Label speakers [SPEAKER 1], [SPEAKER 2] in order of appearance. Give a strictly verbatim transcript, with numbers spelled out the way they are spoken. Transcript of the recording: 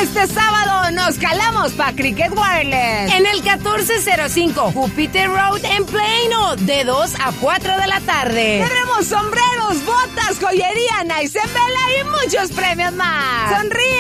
[SPEAKER 1] Este sábado nos calamos pa' Cricket Wireless.
[SPEAKER 2] En el catorce cero cinco Jupiter Road en Plano, de dos a cuatro de la tarde.
[SPEAKER 1] Tendremos sombreros, botas, joyería, Nice en Vela y muchos premios más.
[SPEAKER 2] Sonríe.